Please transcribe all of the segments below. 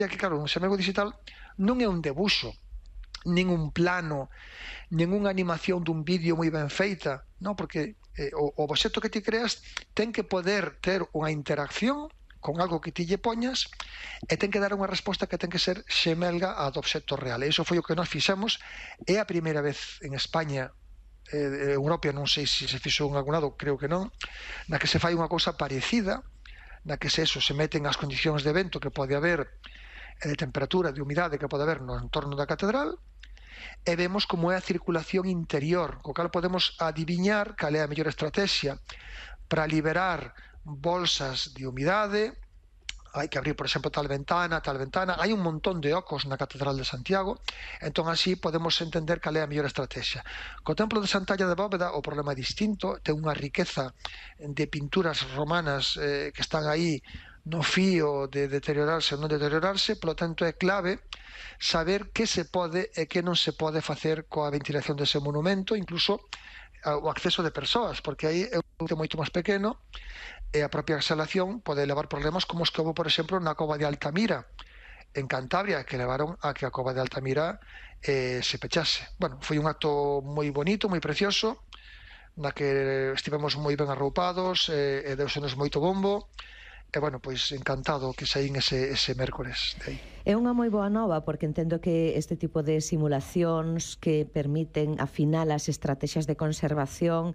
que, claro, un xemelgo digital non é un debuxo, nin un plano, nin unha animación dun vídeo moi ben feita, non? Porque o obxecto que ti creas ten que poder ter unha interacción con algo que ti lle poñas e ten que dar unha resposta que ten que ser xemelga á do obxecto real. E iso foi o que nós fixemos. É a primeira vez en España, Europa, non sei se se fixo en algún lado, creo que non, na que se fai unha cousa parecida, na que se meten as condicións de vento que pode haber e de temperatura, de humidade que pode haber no entorno da catedral, e vemos como é a circulación interior, co cal podemos adiviñar cal é a mellor estrategia para liberar bolsas de humidade. Hai que abrir, por exemplo, tal ventana. Hai un montón de ocos na Catedral de Santiago, entón así podemos entender cal é a mellor estrategia. Co Templo de Santalla de Bóveda o problema é distinto, ten unha riqueza de pinturas romanas que están aí no fío de deteriorarse ou non deteriorarse, polo tanto é clave saber que se pode e que non se pode facer coa ventilación dese monumento, incluso o acceso de persoas, porque aí é un monumento moito máis pequeno e a propia exhalación pode levar problemas como os que houve, por exemplo, na cova de Altamira, en Cantabria, que levaron a que a cova de Altamira se pechase. Bueno, foi un acto moi bonito, moi precioso, na que estivemos moi ben arroupados, e deusenos moito bombo. E, bueno, pois encantado que saín ese mércores de aí. É unha moi boa nova, porque entendo que este tipo de simulacións que permiten afinar as estrategias de conservación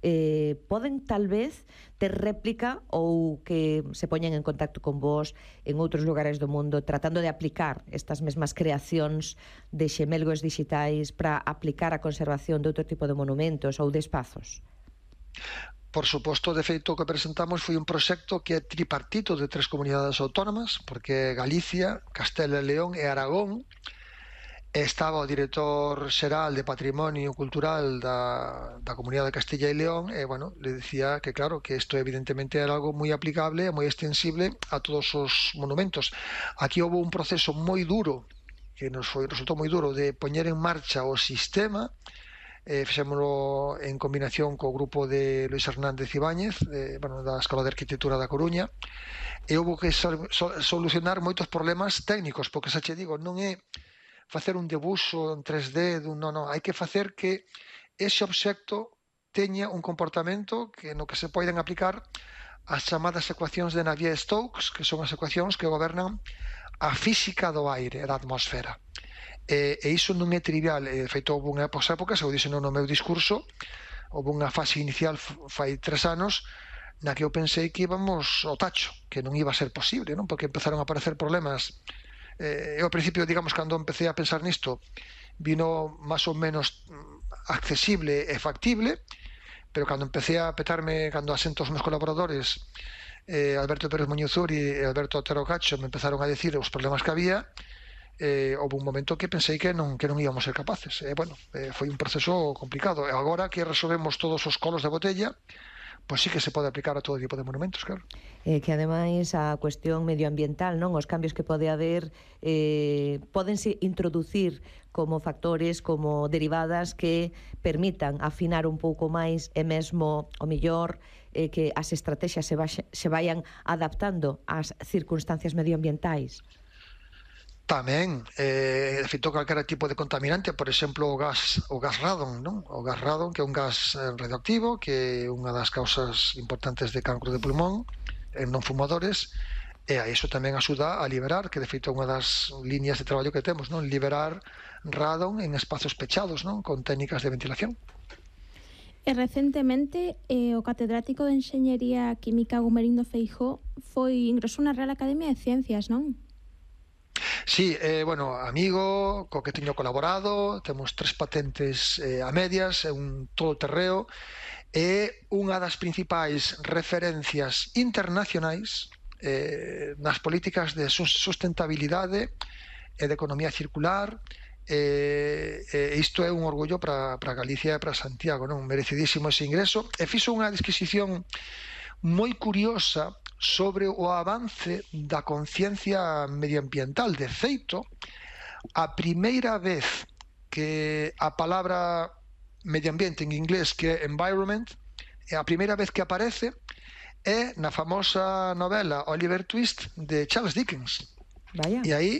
poden tal vez ter réplica ou que se poñen en contacto con vos en outros lugares do mundo tratando de aplicar estas mesmas creacións de xemelgos digitais para aplicar a conservación de outro tipo de monumentos ou de espazos. Por suposto, de feito, o que presentamos foi un proxecto que é tripartito de 3 comunidades autónomas, porque Galicia, Castela e León e Aragón. Estaba o director xeral de Patrimonio Cultural da Comunidade de Castilla e León e, bueno, le decía que, claro, que isto evidentemente era algo moi aplicable e moi extensible a todos os monumentos. Aquí houve un proceso moi duro, que resultou moi duro, de poñer en marcha o sistema. Fixémoslo en combinación co grupo de Luis Hernández Ibáñez, da Escola de Arquitectura da Coruña, e houve que solucionar moitos problemas técnicos, porque xa che digo, non é facer un debuxo en 3D, non, hai que facer que ese obxecto teña un comportamento no que se poden aplicar as chamadas ecuacións de Navier-Stokes, que son as ecuacións que gobernan a física do aire e da atmosfera. E iso non é trivial. De feito, houve unhas épocas, eu dixeno no meu discurso, houve unha fase inicial fai 3 anos na que eu pensei que íbamos ao tacho, que non iba a ser posible, non? Porque empezaron a aparecer problemas. Eu ao principio, digamos, cando empecé a pensar nisto, vino máis ou menos accesible e factible, pero cando empecé a petarme, cando asento os meus colaboradores, Alberto Pérez Muñozuri e Alberto Otero Cacho, me empezaron a decir os problemas que había. Houve un momento que pensei que non íbamos ser capaces. Foi un proceso complicado. E agora que resolvemos todos os colos de botella, pois sí que se pode aplicar a todo tipo de monumentos, claro. Que ademais a cuestión medioambiental, non, os cambios que pode haber pódense introducir como factores, como derivadas que permitan afinar un pouco máis e mesmo o mellor que as estrategias se vayan adaptando ás circunstancias medioambientais. Tamén, de feito, calquera tipo de contaminante, por exemplo, o gas radon, non? O gas radon, que é un gas radioactivo, que é unha das causas importantes de cancro de pulmón en non fumadores, e a iso tamén axuda a liberar, que de feito é unha das líneas de traballo que temos, non? Liberar radon en espazos pechados, non? Con técnicas de ventilación. E recentemente o catedrático de Enxeñería Química Gumerindo Feijóo ingresou na Real Academia de Ciencias, non? Sí, amigo, co que teño colaborado, temos 3 patentes a medias, é un todoterreo, é unha das principais referencias internacionais nas políticas de sustentabilidade e de economía circular. Isto é un orgullo para Galicia e para Santiago, non? Merecidísimo ese ingreso. E fixo unha disquisición moi curiosa sobre o avance da conciencia medioambiental. De feito, a primeira vez que a palabra medio ambiente en inglés, que é environment, a primeira vez que aparece é na famosa novela Oliver Twist de Charles Dickens. Vaya. E aí